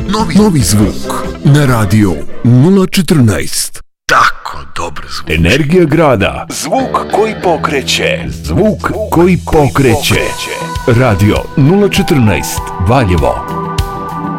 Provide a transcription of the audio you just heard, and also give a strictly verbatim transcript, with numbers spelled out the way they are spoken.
Novi, novi zvuk na radio nula četrnaest. Tako dobro zvuk. Energija grada. Zvuk koji pokreće. Zvuk koji pokreće. Radio nula četrnaest Valjevo.